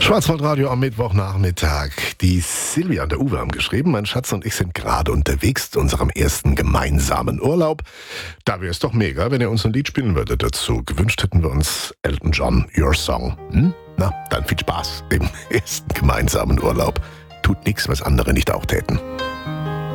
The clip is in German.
Schwarzwaldradio am Mittwochnachmittag. Die Silvia und der Uwe haben geschrieben, mein Schatz und ich sind gerade unterwegs zu unserem ersten gemeinsamen Urlaub. Da wäre es doch mega, wenn ihr uns ein Lied spielen würdet dazu. Gewünscht hätten wir uns Elton John, Your Song. Na, dann viel Spaß im ersten gemeinsamen Urlaub. Tut nichts, was andere nicht auch täten.